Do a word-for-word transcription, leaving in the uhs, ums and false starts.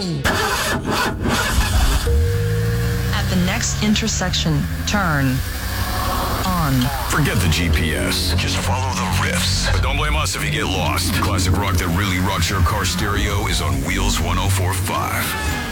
At the next intersection, turn on. Forget the G P S. Just follow the riffs. But don't blame us if you get lost. Classic rock that really rocks your car stereo is on Wheels one oh four point five.